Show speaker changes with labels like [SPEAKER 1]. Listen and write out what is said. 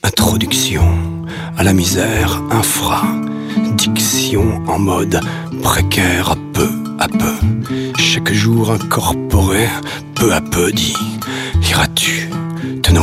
[SPEAKER 1] Introduction à la misère infra. Diction en mode précaire à peu. Chaque jour incorporé, peu à peu dit. Iras-tu te noyer ?